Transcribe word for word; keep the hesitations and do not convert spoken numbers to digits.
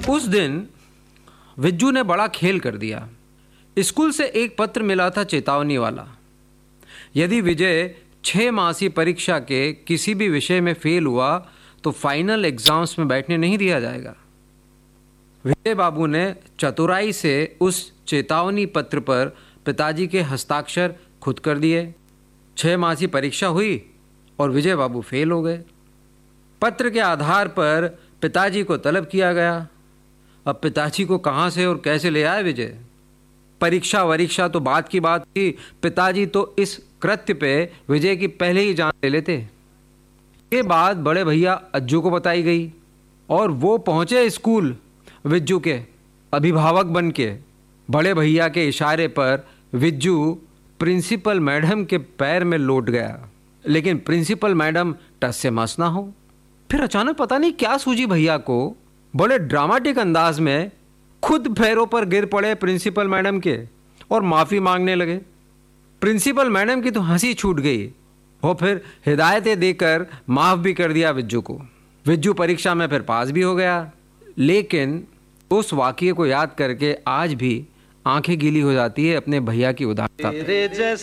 उस दिन विज्जू ने बड़ा खेल कर दिया। स्कूल से एक पत्र मिला था चेतावनी वाला। यदि विजय छह मासी परीक्षा के किसी भी विषय में फेल हुआ तो फाइनल एग्जाम्स में बैठने नहीं दिया जाएगा। विजय बाबू ने चतुराई से उस चेतावनी पत्र पर पिताजी के हस्ताक्षर खुद कर दिए। छह मासी परीक्षा हुई और विजय बाबू फेल हो गए। पत्र के आधार पर पिताजी को तलब किया गया। अब पिताजी को कहाँ से और कैसे ले आए विजय? परीक्षा वरीक्षा तो बात की बात थी, पिताजी तो इस कृत्य पे विजय की पहले ही जान ले लेते। ये बात बड़े भैया अज्जू को बताई गई और वो पहुंचे स्कूल विज्जू के अभिभावक बन के। बड़े भैया के इशारे पर विज्जू प्रिंसिपल मैडम के पैर में लौट गया, लेकिन प्रिंसिपल मैडम टस से मस ना हो। फिर अचानक पता नहीं क्या सूझी भैया को, बड़े ड्रामेटिक अंदाज में खुद पैरों पर गिर पड़े प्रिंसिपल मैडम के और माफ़ी मांगने लगे। प्रिंसिपल मैडम की तो हंसी छूट गई और फिर हिदायतें देकर माफ़ भी कर दिया विज्जू को। विज्जू परीक्षा में फिर पास भी हो गया, लेकिन उस वाक़ये को याद करके आज भी आंखें गीली हो जाती है अपने भैया की उदारता।